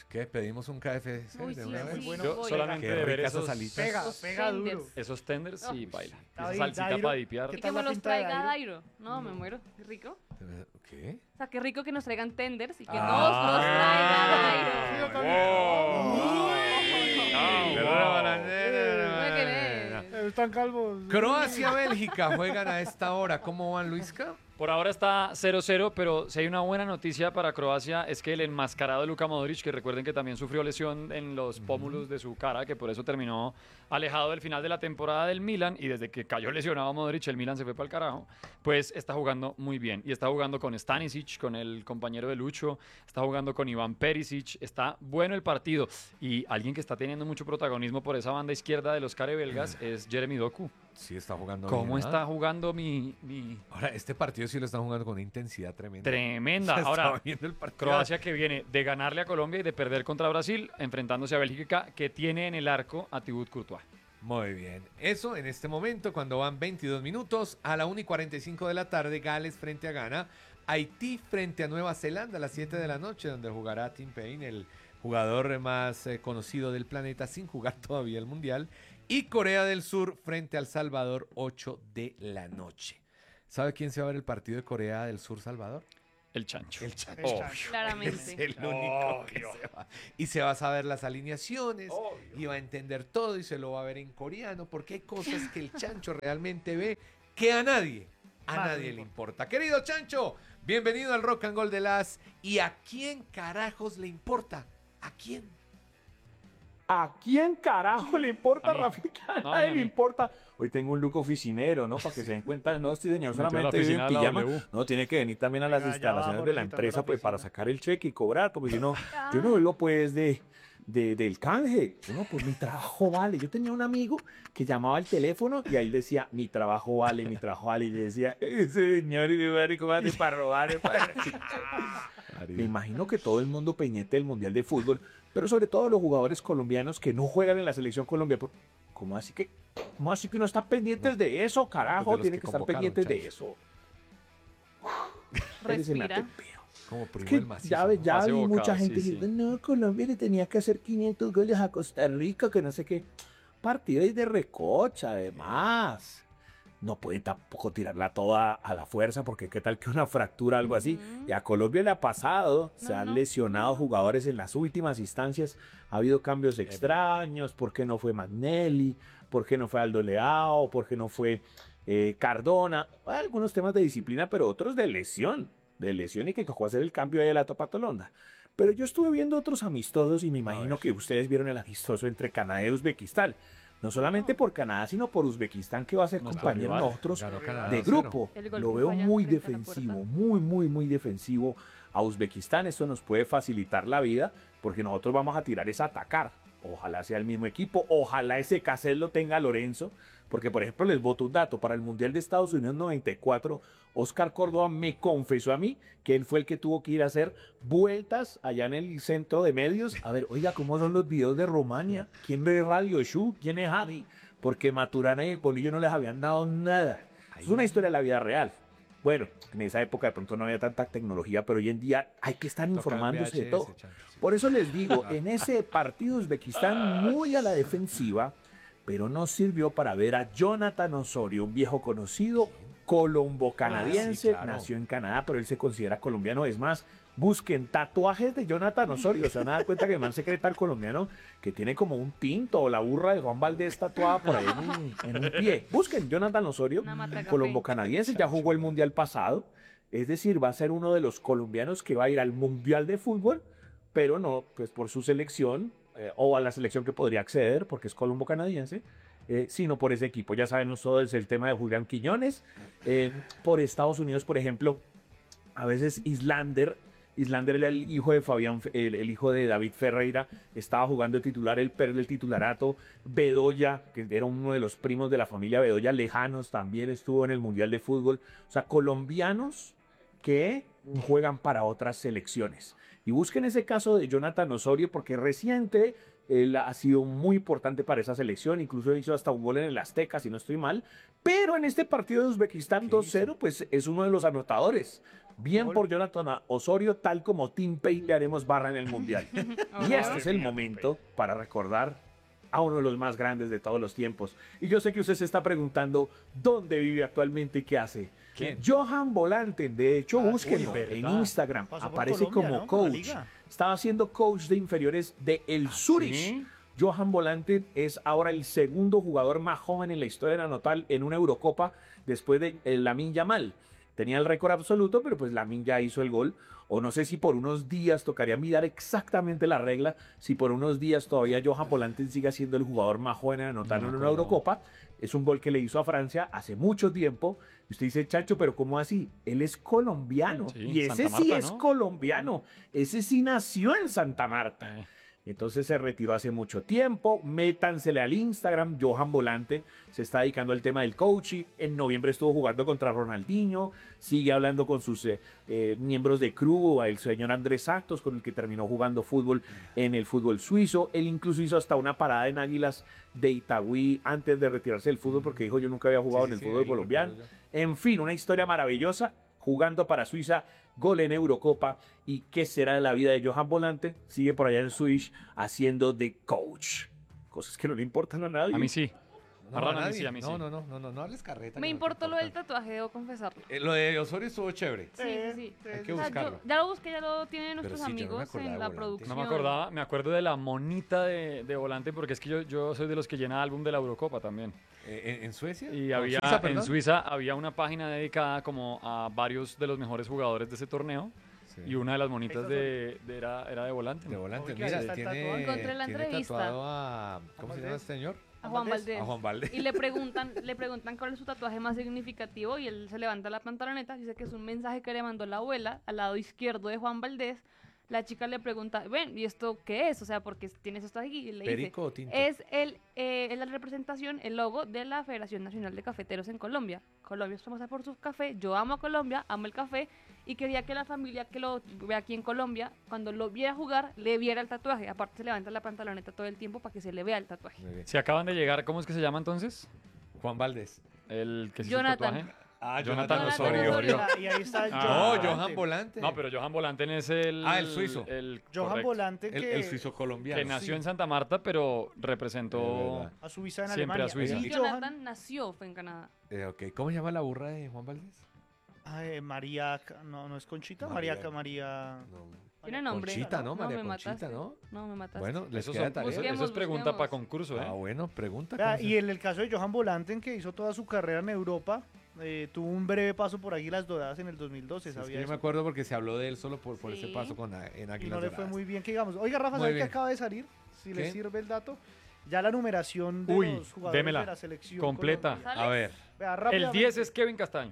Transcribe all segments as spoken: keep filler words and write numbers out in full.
¿Qué? ¿Pedimos un K F C Uy, de sí, una sí, vez? bueno, Yo voy. solamente Qué de ver ricas esos, esas alitas. Pega, Esos pega duro. tenders. esos tenders y Ay. baila. David, Esa salsita Dairo, para dipiar. ¿qué Y tal que la me los pinta de traiga Dairo? Dairo. No, me muero. ¿Es rico? ¿Qué? O sea, qué rico que nos traigan tenders y que Ah. nos los traiga Dairo. Muy bien. Eh, Están calvos. Croacia-Bélgica juegan a esta hora. ¿Cómo van, Luisca? Por ahora está cero cero, pero si hay una buena noticia para Croacia es que el enmascarado de Luka Modric, que recuerden que también sufrió lesión en los pómulos de su cara, que por eso terminó alejado del final de la temporada del Milan, y desde que cayó lesionado Modric, el Milan se fue para el carajo, pues está jugando muy bien. Y está jugando con Stanisic, con el compañero de Lucho, está jugando con Iván Perisic, está bueno el partido. Y alguien que está teniendo mucho protagonismo por esa banda izquierda de los carebelgas es Jeremy Doku. Sí, está jugando ¿Cómo bien, ¿ah? está jugando mi, mi... Ahora, este partido sí lo están jugando con una intensidad tremenda. Tremenda. Se Ahora, estaba viendo el partido. Croacia que viene de ganarle a Colombia y de perder contra Brasil, enfrentándose a Bélgica, que tiene en el arco a Thibaut Courtois. Muy bien. Eso en este momento, cuando van veintidós minutos, a la una y cuarenta y cinco de la tarde, Gales frente a Ghana, Haití frente a Nueva Zelanda a las siete de la noche, donde jugará Tim Payne, el jugador más eh, conocido del planeta, sin jugar todavía el Mundial, y Corea del Sur frente al Salvador, ocho de la noche. ¿Sabe quién se va a ver el partido de Corea del Sur-Salvador? El chancho. El Chancho. El Obvio. Chancho. Es Claramente. el único que se va. Y se va a saber las alineaciones, y va a entender todo, y se lo va a ver en coreano, porque hay cosas que el Chancho realmente ve que a nadie, a Más nadie le le importa. Querido Chancho, bienvenido al Rock and Gold de las. ¿Y a quién carajos le importa? ¿A quién? ¿A quién carajo le importa, A mí. Rafita? A No, nadie a le mí. importa. Hoy tengo un look oficinero, ¿no? Para que se den cuenta, no, este señor Metió a la solamente vive en oficina de la pijama. W. No, tiene que venir también a las Venga, ya instalaciones vamos, de la visitando empresa la pues para oficina. sacar el cheque y cobrar, porque si no, yo no vivo pues de, de, del canje. No, pues mi trabajo vale. Yo tenía un amigo que llamaba al teléfono y ahí decía, mi trabajo vale, mi trabajo vale. Y le decía, ese señor, y ¿cómo hace para robar? Me imagino que todo el mundo pendiente del Mundial de Fútbol, pero sobre todo los jugadores colombianos que no juegan en la selección Colombia. ¿Cómo así que, cómo así que no están pendientes de eso, carajo? Pues de los Tienen que que estar convocaron, pendientes de Chacho. eso. Ese me Respira. atropello. Como Es primo que del macizo, ya, ve- ¿no? ya Hace vi bocado, mucha sí, gente sí. diciendo, no, Colombia le tenía que hacer quinientos goles a Costa Rica, que no sé qué. Partido es de recocha, además. No puede tampoco tirarla toda a la fuerza, porque qué tal que una fractura, algo así. Y a Colombia le ha pasado, se No, han no. lesionado jugadores en las últimas instancias, ha habido cambios extraños, ¿por qué no fue Magnelli? ¿Por qué no fue Aldo Leao? ¿Por qué no fue eh, Cardona? Algunos temas de disciplina, pero otros de lesión, de lesión y que tocó hacer el cambio ahí a la Topatolonda. Pero yo estuve viendo otros amistosos y me imagino que ustedes vieron el amistoso entre Canadá y Uzbekistán. No solamente por Canadá, sino por Uzbekistán, que va a ser Nuestro compañero rival. nosotros Ganó Canadá de dos cero. grupo. El gol Lo que veo falla muy frente a la defensivo, puerta. muy, muy, muy defensivo a Uzbekistán. Esto nos puede facilitar la vida, porque nosotros vamos a tirar es a atacar. Ojalá sea el mismo equipo, ojalá ese cassette lo tenga Lorenzo, porque por ejemplo les boto un dato, para el Mundial de Estados Unidos noventa y cuatro, Oscar Córdoba me confesó a mí que él fue el que tuvo que ir a hacer vueltas allá en el centro de medios, a ver, oiga, ¿cómo son los videos de Rumania? ¿Quién ve Radio Show? ¿Quién es Javi? Porque Maturana y el Bolillo no les habían dado nada. Es una historia de la vida real. Bueno, en esa época de pronto no había tanta tecnología, pero hoy en día hay que estar Toca informándose de V H S, todo. Chancho, sí. Por eso les digo, en ese partido Uzbekistán muy a la defensiva, pero no sirvió para ver a Jonathan Osorio, un viejo conocido colombo-canadiense, Ah, sí, claro. nació en Canadá, pero él se considera colombiano. Es más, busquen tatuajes de Jonathan Osorio, se van a dar cuenta que el man secreta al colombiano que tiene como un tinto o la burra de Juan Valdés tatuada por ahí en un, en un pie. Busquen Jonathan Osorio, Una mata café. colombo-canadiense, ya jugó el Mundial pasado, es decir, va a ser uno de los colombianos que va a ir al Mundial de Fútbol, pero no pues por su selección eh, o a la selección que podría acceder porque es colombo canadiense, eh, sino por ese equipo. Ya sabemos todo es el tema de Julián Quiñones. Eh, por Estados Unidos, por ejemplo, a veces Islander, Islander era el hijo de Fabián, el, el hijo de David Ferreira, estaba jugando de titular, él perdió el titularato. Bedoya, que era uno de los primos de la familia Bedoya, lejanos, también estuvo en el Mundial de Fútbol. O sea, colombianos que juegan para otras selecciones. Y busquen ese caso de Jonathan Osorio porque reciente él ha sido muy importante para esa selección, incluso hizo hasta un gol en el Azteca, si no estoy mal, pero en este partido de Uzbekistán dos cero, pues es uno de los anotadores. Bien Gol. por Jonathan Osorio, tal como Tim Payne le haremos barra en el Mundial. Y este es el momento para recordar a uno de los más grandes de todos los tiempos. Y yo sé que usted se está preguntando dónde vive actualmente y qué hace. ¿Quién? Johan Volante, de hecho, Ah, búsquenlo uy, en verdad. Instagram. Pasó por Aparece Colombia, como ¿no? Por la coach. liga. Estaba siendo coach de inferiores de el Zurich. ¿sí? Johan Volante es ahora el segundo jugador más joven en la historia de anotar en una Eurocopa después de eh, Lamine Yamal. Tenía el récord absoluto, pero pues Lamine ya hizo el gol. O no sé si por unos días, tocaría mirar exactamente la regla, si por unos días todavía Johan Volante sigue siendo el jugador más joven en anotar No en me una acuerdo. Eurocopa. Es un gol que le hizo a Francia hace mucho tiempo. Y usted dice, Chacho, pero ¿cómo así? Él es colombiano. Sí, y ese Santa sí Marta, es ¿no? colombiano. Ese sí nació en Santa Marta. Eh, Entonces se retiró hace mucho tiempo. Métansele al Instagram. Johan Volante se está dedicando al tema del coaching. En noviembre estuvo jugando contra Ronaldinho. Sigue hablando con sus eh, eh, miembros de crew, el señor Andrés Santos, con el que terminó jugando fútbol en el fútbol suizo. Él incluso hizo hasta una parada en Águilas de Itagüí antes de retirarse del fútbol porque dijo yo nunca había jugado Sí, en el sí, fútbol ahí colombiano. recuerdo yo. En fin, una historia maravillosa. Jugando para Suiza, gol en Eurocopa. ¿Y qué será de la vida de Johan Volante? Sigue por allá en Switch haciendo de coach. Cosas que no le importan a nadie. a mí sí. No, Marrón, a a mí nadie. sí, a mí no, sí. no, no, no, no, no hables carreta. Me que no te importó lo del importa. tatuaje, debo confesarlo. Eh, lo de Osorio estuvo chévere. Sí, sí, sí. Hay que O sea, buscarlo. yo- ya lo busqué, ya lo tienen nuestros sí, yo no me amigos acordaba en de la Volante. producción. No me acordaba, me acuerdo de la monita de, de Volante porque es que yo, yo soy de los que llena álbum de la Eurocopa también. Eh, ¿En, en Suecia? Y No, había Suiza, en perdón. Suiza había una página dedicada como a varios de los mejores jugadores de ese torneo Sí. y una de las monitas Esas de, de- era, era de Volante. De volante, Oiga, mira, está el tiene, tatuaje. Encontré la tiene entrevista. tatuado a... ¿Cómo se llama Valdés. este señor? A Juan Valdés. A Juan Valdés. Y le preguntan, le preguntan cuál es su tatuaje más significativo y él se levanta la pantaloneta, dice que es un mensaje que le mandó la abuela al lado izquierdo de Juan Valdés. La chica le pregunta, ven, ¿y esto qué es? O sea, porque tienes esto aquí. Y le ¿Perico o dice, tinto? es, el, eh, es la representación, el logo de la Federación Nacional de Cafeteros en Colombia. Colombia es famosa por su café, yo amo a Colombia, amo el café y quería que la familia que lo ve aquí en Colombia, cuando lo viera jugar, le viera el tatuaje. Aparte se levanta la pantaloneta todo el tiempo para que se le vea el tatuaje. Muy bien. Si acaban de llegar, ¿cómo es que se llama entonces? Juan Valdés. El que se hizo el Jonathan. tatuaje. Ah, Jonathan Jonathan Osorio. Osorio. Y ahí está el Ah. No, Johan Johan Volante. Volante. No, pero Johan Volante es el... Ah, el suizo. El, Johan correcto. Volante El, que el suizo colombiano. Que nació Sí. en Santa Marta, pero Es representó... verdad. a Suiza en Siempre a Alemania. Suiza. Y Y Johan, Jonathan nació, fue en Canadá. Eh, ok, ¿cómo se llama la burra de Juan Valdés? ay, María, Ca- no, no es Conchita, María. María, Ca- María. No. Tiene nombre. Conchita, ¿no? No, María me Conchita, mataste. ¿no? No, me mataste. Bueno, les Eso, queda son- tarea. eso- eso es Busquemos, pregunta busquemos. para concurso, ¿eh? Ah, bueno, pregunta. Vea, ¿cómo y se- en el caso de Johan Volante, que hizo toda su carrera en Europa, eh, tuvo un breve paso por Águilas Doradas en el dos mil doce, Sí, es que ¿sabía yo me eso? acuerdo porque se habló de él solo por, por ese Sí. paso con, en Águilas Y no le fue Doradas. muy bien, que digamos. Oiga, Rafa, Muy ¿sabe qué bien. acaba de salir? Si le ¿Qué? sirve el dato. Ya la numeración de Uy, los jugadores démela. de la selección Completa. Colombia. A ver, Vea, El rápidamente. diez es Kevin Castaño.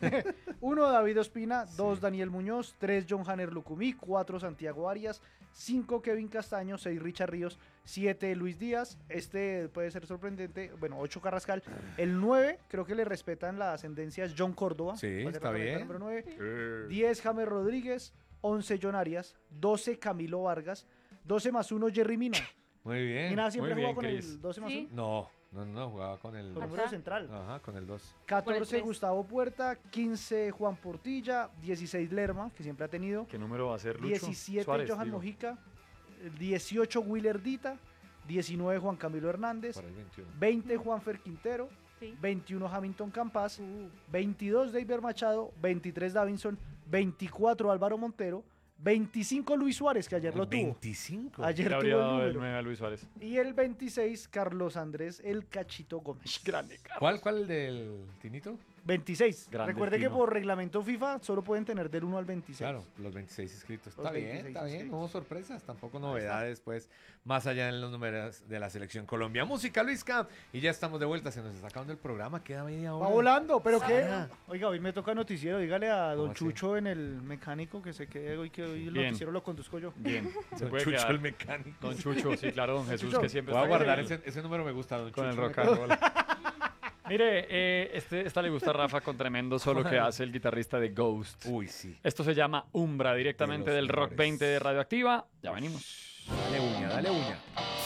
uno David Ospina, dos Daniel Muñoz, tres John Hanner Lucumí, cuatro Santiago Arias, cinco Kevin Castaño, seis Richard Ríos, siete Luis Díaz, este puede ser sorprendente, bueno, ocho Carrascal, el nueve creo que le respetan la ascendencia es John Córdoba, Sí, va a ser está la bien. número nueve, diez James Rodríguez, once John Arias, doce Camilo Vargas, doce más uno Jerry Mina. muy bien. Mina siempre muy jugó bien, con Chris. el doce más Sí. uno, No, no, no, jugaba con el... con el Acá. número central. Ajá, con el dos. catorce tres. Gustavo Puerta, quince Juan Portilla, dieciséis Lerma, que siempre ha tenido. ¿Qué número va a ser Lucho? diecisiete Suárez, Johan digo. Mojica, dieciocho Willer Dita, diecinueve Juan Camilo Hernández, Para el veintiuno. veinte Juanfer Quintero, Sí. veintiuno Hamilton Campas, veintidós David Machado, veintitrés Davinson, veinticuatro Álvaro Montero, veinticinco Luis Suárez, que ayer lo tuvo. veinticinco. Ayer Le tuvo habría el dado el número. nueve a Luis Suárez. Y el veintiséis Carlos Andrés El Cachito Gómez. Grande. ¿Cuál, cuál el del Tinito? veintiséis. Grande Recuerde el que Tino. por reglamento FIFA solo pueden tener del uno al veintiséis. Claro, los veintiséis inscritos. Los Está bien, veintiséis está bien. inscritos. No hubo sorpresas, tampoco está. novedades, pues, más allá en los números de la selección Colombia. Música, Luisca. Y ya estamos de vuelta, se nos está acabando el programa, queda media hora. Va volando, pero qué. Ah. Oiga, hoy me toca noticiero. Dígale a ¿Cómo don así? Chucho en el mecánico que se quede hoy, que hoy el Bien. noticiero lo conduzco yo. Bien. Se Don puede Chucho quedar. el mecánico. Don Chucho, sí, claro, don Jesús, Chucho, que siempre Voy a está guardar con el- ese, ese número, me gusta, don con el Chucho rock and roll. Mire, eh, este, esta le gusta a Rafa con tremendo solo que hace el guitarrista de Ghost. Uy, sí. Esto se llama Umbra, directamente De los del Rock mejores. veinte de Radioactiva. Ya venimos. Dale uña, dale uña.